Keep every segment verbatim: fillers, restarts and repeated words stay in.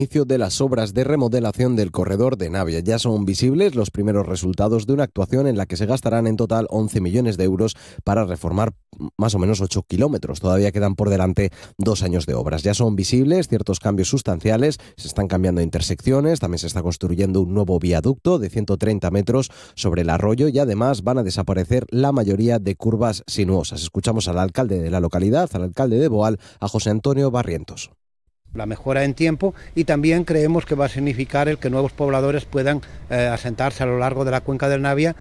inicio de las obras de remodelación del corredor de Navia. Ya son visibles los primeros resultados de una actuación en la que se gastarán en total once millones de euros para reformar más o menos ocho kilómetros. Todavía quedan por delante dos años de obras. Ya son visibles ciertos cambios sustanciales, se están cambiando intersecciones, también se está construyendo un nuevo viaducto de ciento treinta metros sobre el arroyo y además van a desaparecer la mayoría de curvas sinuosas. Escuchamos al alcalde de la localidad, al alcalde de Boal, a José Antonio Barrientos. La mejora en tiempo y también creemos que va a significar el que nuevos pobladores puedan eh, asentarse a lo largo de la cuenca del Navia.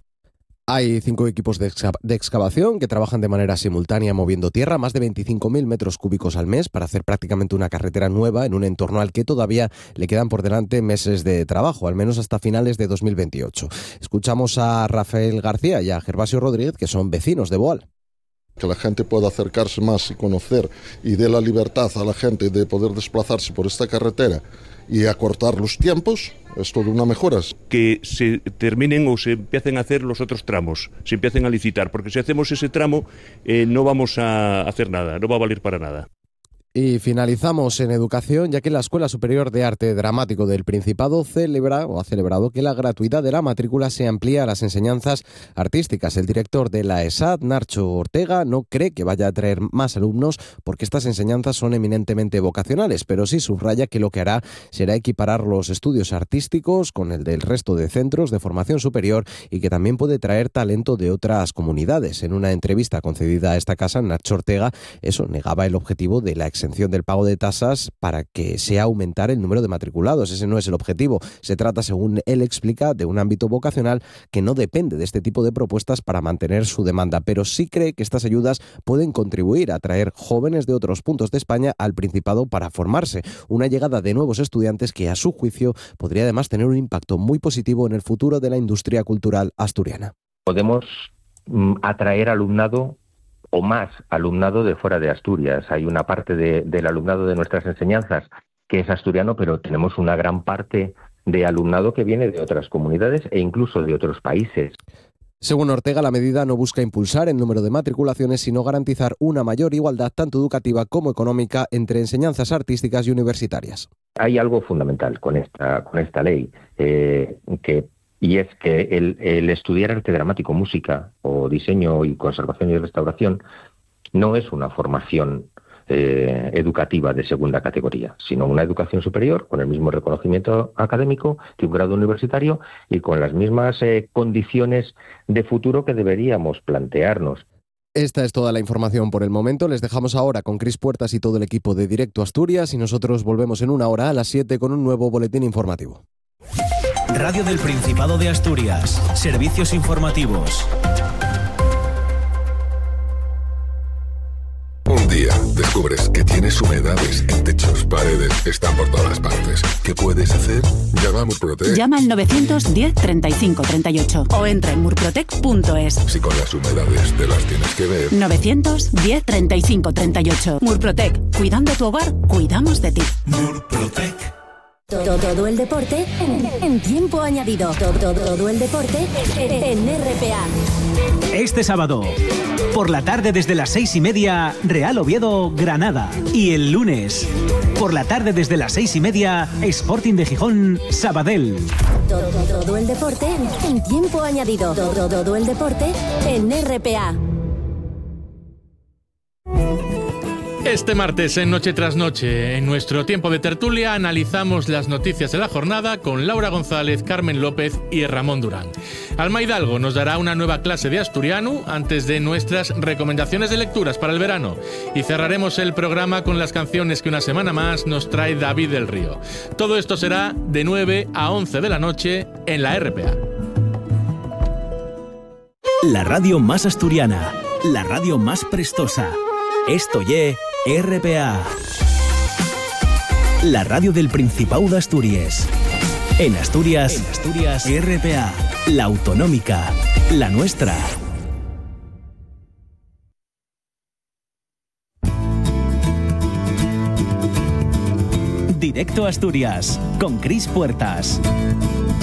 Hay cinco equipos de, exca- de excavación que trabajan de manera simultánea moviendo tierra, más de veinticinco mil metros cúbicos al mes para hacer prácticamente una carretera nueva en un entorno al que todavía le quedan por delante meses de trabajo, al menos hasta finales de dos mil veintiocho. Escuchamos a Rafael García y a Gervasio Rodríguez, que son vecinos de Boal. Que la gente pueda acercarse más y conocer y dé la libertad a la gente de poder desplazarse por esta carretera y acortar los tiempos, es toda una mejora. Que se terminen o se empiecen a hacer los otros tramos, se empiecen a licitar, porque si hacemos ese tramo eh, no vamos a hacer nada, no va a valer para nada. Y finalizamos en educación, ya que la Escuela Superior de Arte Dramático del Principado celebra o ha celebrado que la gratuidad de la matrícula se amplía a las enseñanzas artísticas. El director de la ESAD, Nacho Ortega, no cree que vaya a traer más alumnos porque estas enseñanzas son eminentemente vocacionales, pero sí subraya que lo que hará será equiparar los estudios artísticos con el del resto de centros de formación superior y que también puede traer talento de otras comunidades. En una entrevista concedida a esta casa, Nacho Ortega eso negaba el objetivo de la exención del pago de tasas para que sea aumentar el número de matriculados. Ese no es el objetivo. Se trata, según él explica, de un ámbito vocacional que no depende de este tipo de propuestas para mantener su demanda, pero sí cree que estas ayudas pueden contribuir a atraer jóvenes de otros puntos de España al Principado para formarse. Una llegada de nuevos estudiantes que, a su juicio, podría además tener un impacto muy positivo en el futuro de la industria cultural asturiana. Podemos mm, atraer alumnado o más alumnado de fuera de Asturias. Hay una parte de, del alumnado de nuestras enseñanzas que es asturiano, pero tenemos una gran parte de alumnado que viene de otras comunidades e incluso de otros países. Según Ortega, la medida no busca impulsar el número de matriculaciones, sino garantizar una mayor igualdad tanto educativa como económica entre enseñanzas artísticas y universitarias. Hay algo fundamental con esta, con esta ley, eh, que y es que el, el estudiar arte dramático, música o diseño y conservación y restauración no es una formación eh, educativa de segunda categoría, sino una educación superior con el mismo reconocimiento académico que un grado universitario y con las mismas eh, condiciones de futuro que deberíamos plantearnos. Esta es toda la información por el momento. Les dejamos ahora con Cris Puertas y todo el equipo de Directo Asturias y nosotros volvemos en una hora a las siete con un nuevo boletín informativo. Radio del Principado de Asturias. Servicios informativos. Un día descubres que tienes humedades en techos, paredes, están por todas partes. ¿Qué puedes hacer? Llama a Murprotec. Llama al novecientos diez treinta y cinco treinta y ocho o entra en murprotec punto es. Si con las humedades te las tienes que ver. novecientos diez treinta y cinco treinta y ocho. Murprotec. Cuidando tu hogar, cuidamos de ti. Murprotec. Todo, todo el deporte en, en tiempo añadido. Todo, todo, todo el deporte en R P A. Este sábado, por la tarde desde las seis y media, Real Oviedo, Granada. Y el lunes, por la tarde desde las seis y media, Sporting de Gijón, Sabadell. Todo, todo, todo el deporte en tiempo añadido. Todo, todo, todo el deporte en R P A. Este martes en Noche tras Noche, en nuestro tiempo de tertulia, analizamos las noticias de la jornada con Laura González, Carmen López y Ramón Durán. Alma Hidalgo nos dará una nueva clase de asturiano antes de nuestras recomendaciones de lecturas para el verano. Y cerraremos el programa con las canciones que una semana más nos trae David del Río. Todo esto será de nueve a once de la noche en la R P A. La radio más asturiana, la radio más prestosa. Esto ye R P A. La radio del Principado de Asturias. En Asturias, en Asturias, R P A. La autonómica, la nuestra. Directo Asturias, con Cris Puertas.